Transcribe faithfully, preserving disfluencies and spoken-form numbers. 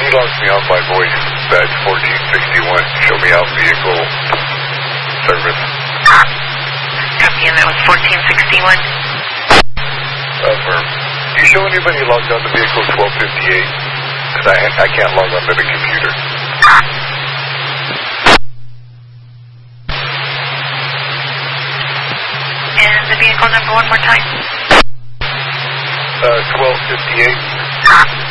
he logs me on by voice, badge fourteen sixty-one. Show me out vehicle service. Copy, and that was fourteen sixty-one. Affirm. Do you show anybody logged on to vehicle twelve fifty-eight? Because I, I can't log on to the computer. And the vehicle number one more time? Uh, twelve fifty-eight.